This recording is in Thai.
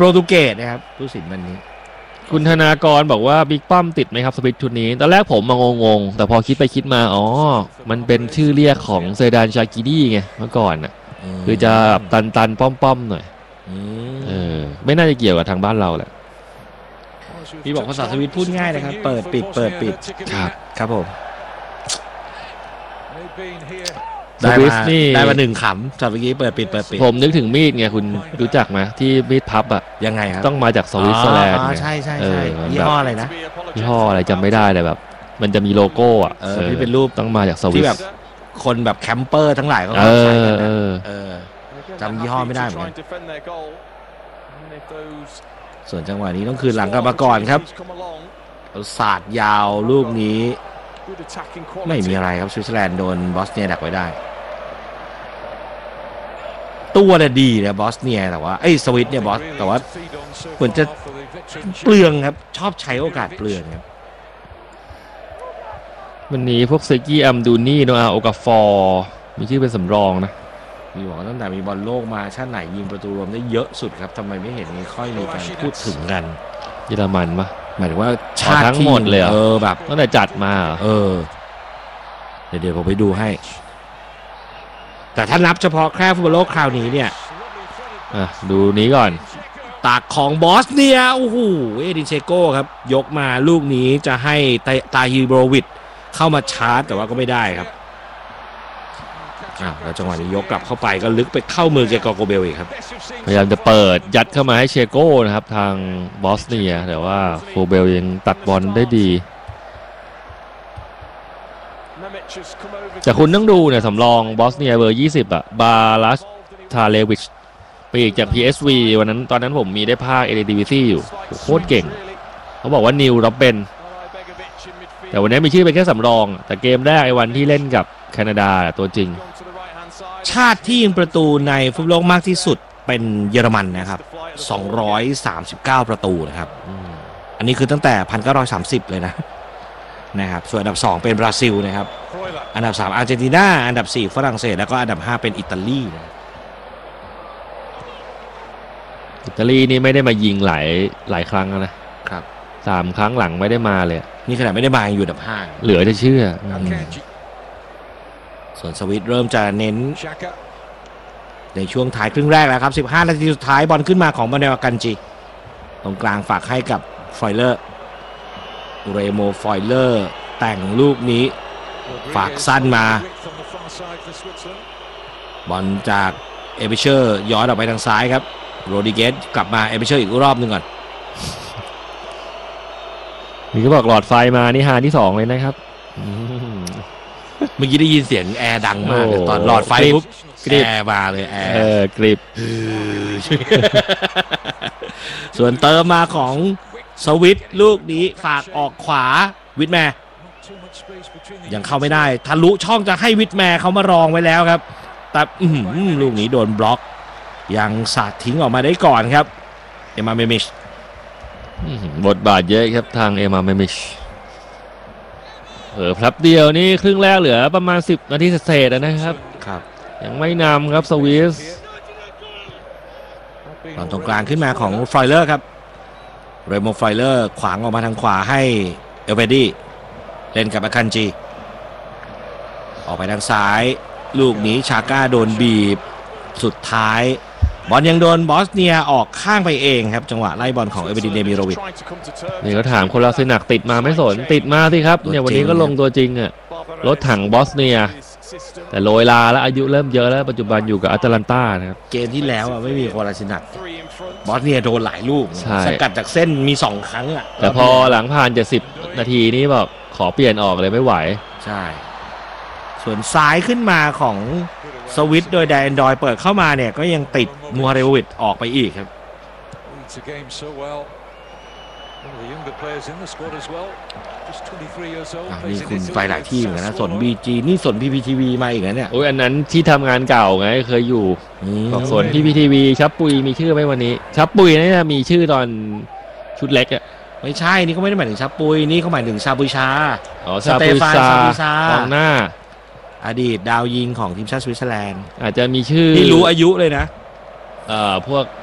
โปรตุเกสนะครับผู้สินวันนี้คุณธนากรบอกว่าบิ๊กป้อมติดไหมครับสวิตชุดนี้ตอนแรกผมมางงๆแต่พอคิดไปคิดมาอ๋อมันเป็นชื่อเรียกของเซดานชากิดีไงเมื่อก่อนน่ะคือจะตันป้อมหน่อยไม่น่าจะเกี่ยวกับทางบ้านเราแหละพี่บอกภาษาสวิตพูดง่ายนะครับเปิดปิดครับผมได้มาหนึ่งขำจากเมื่อกี้เปิดปิดผมนึกถึงมีดไงคุณรู้จักไหมที่มีดพับอะยังไงครับต้องมาจากสวิตเซอร์แลนด์ใช่ยี่ห้ออะไรนะยี่ห้ออะไรจำไม่ได้เลยแบบมันจะมีโลโก้อะที่เป็นรูปต้องมาจากสวิตที่แบบคนแบบแคมเปอร์ทั้งหลายก็ใช้กันจำยี่ห้อไม่ได้เหมือนกันส่วนจังหวะนี้ต้องคืนหลังกลับมาก่อนครับศาสตร์ยาวลูกนี้ไม่มีอะไรครับสวิตเซอร์แลนด์โดนบอสเนียดักไว้ได้ตัวเนี่ยดีนะบอสเนียแต่ว่าสวิตเนี่ยบอสแต่ว่าเหมือนจะเปลืองครับชอบใช้โอกาสเปลืองครับวันนี้พวกเซกี้อัมดูนี่โนอาโอกาฟอร์มีชื่อเป็นสำรองนะมีบอกตั้งแต่มีบอลโลกมาชาติไหนยิงประตูรวมได้เยอะสุดครับทำไมไม่เห็นมีค่อยมีการพูดถึงกันเยอรมันปะหมายถึงว่าชาติทั้งหมดเลยแบบตั้งแต่จัดมาเดี๋ยวผมไปดูให้แต่ถ้านับเฉพาะแค่ฟุตบอลโลกคราวนี้เนี่ยดูนี้ก่อนตักของบอสเนียโอ้โหเอดินเชโก้ครับยกมาลูกนี้จะให้ตาฮิโบรวิชเข้ามาชาร์จแต่ว่าก็ไม่ได้ครับแล้วจังหวะนี้ยกกลับเข้าไปก็ลึกไปเข้ามือเจกอโกเบลอีกครับพยายามจะเปิดยัดเข้ามาให้เชโก้นะครับทางบอสเนียแต่ว่าโกเบลยังตัดบอลได้ดีแต่คุณต้องดูเนี่ยสำรองบอสเนียเบอร์20บาลัสทาเลวิชไปอีกจาก PSV วันนั้นตอนนั้นผมมีได้ภาค ADVC อยู่โคตรเก่งเขาบอกว่านิวรับเป็นแต่วันนี้มีชื่อเป็นแค่สำรองแต่เกมแรกวันที่เล่นกับแคนาดาตัวจริงชาติที่ยิงประตูในฟุตบอลโลกมากที่สุดเป็นเยอรมันนะครับ239ประตูนะครับอันนี้คือตั้งแต่1930เลยนะครับส่วนอันดับ2เป็นบราซิลนะครับอันดับ3อาร์เจนตินาอันดับ4ฝรั่งเศสแล้วก็อันดับ5เป็นอิตาลีนะอิตาลีนี่ไม่ได้มายิงหลายครั้งนะครับ3ครั้งหลังไม่ได้มาเลยนี่ขนาดไม่ได้มาอยู่อันดับ5 เหลือจะเชื่อส่วนสวิตเริ่มจะเน้นในช่วงท้ายครึ่งแรกแล้วครับ15นาทีสุดท้ายบอลขึ้นมาของมาเนลกันจิตรงกลางฝากให้กับฟอยเลอร์เรโมฟอยเลอร์แต่งลูกนี้ฝากสั้นมาบอลจากเอเบเชอร์ย้อนออกไปทางซ้ายครับโรดิเกสกลับมาเอเบเชอร์อีกรอบนึงก่อนนี่ก็บอกหลอดไฟมานี่ฮาที่2เลยนะครับเมื่อกี้ได้ยินเสียงแอร์ดังมากตอนหลอดไฟปุ๊บแอร์มาเลยแอร์กริบส่วนเติมมาของสวิตลูกนี้ฝากออกขวาวิทแมร์ยังเข้าไม่ได้ทะลุช่องจะให้วิทแมร์เขามารองไว้แล้วครับแต่ลูกนี้โดนบล็อกยังสาดทิ้งออกมาได้ก่อนครับเอมาเมมิชบทบาทเยอะครับทางเอมาเมมิชพลับเดียวนี่ครึ่งแรกเหลือประมาณ10นาทีเศษนะครับยังไม่นำครับสวิสตรงกลางขึ้นมาของฟอยเลอร์ครับเรโมฟอยเลอร์ขวางออกมาทางขวาให้เอลเวดี้เล่นกับอาคันจีออกไปทางซ้ายลูกนี้ชาก้าโดนบีบสุดท้ายบอลยังโดนบอสเนียออกข้างไปเองครับจังหวะไล่บอลของเอเวดินเดมิโรวิชนี่ก็ถามคนลาซินักติดมาไม่สนติดมาสิครับเนี่ยวันนี้ก็ลงตัวจริงรถถังบอสเนียแต่โรยลาแล้วอายุเริ่มเยอะแล้วปัจจุบันอยู่กับอาตแลนตานะครับเกมที่แล้วไม่มีคนลาซินักบอสเนียโดนหลายลูกสกัดจากเส้นมี2ครั้งแต่พอหลังผ่านจะ10นาทีนี้บอกขอเปลี่ยนออกเลยไม่ไหวใช่ส่วนซ้ายขึ้นมาของสวิตโดยไดแอนดอยเปิดเข้ามาเนี่ยก็ยังติดมัวเรวิชออกไปอีกครับนี่คุณไปหลายที่เหมือนกันนะสน BG นี่สน PPTV มาอีกนะเนี่ยโอ้ยอันนั้นที่ทำงานเก่าไงเคยอยู่บอกสน PPTV ชับปุยมีชื่อไหมวันนี้ชับปุยนี่มีชื่อตอนชุดเล็กไม่ใช่นี่เขาไม่ได้หมายถึงชับปุยนี่เขาหมายถึงชาบุยชาชาบุยชากองหน้าอดีตดาวยิงของทีมชาติสวิตเซอร์แลนด์อาจจะมีชื่อที่รู้อายุเลยนะพวก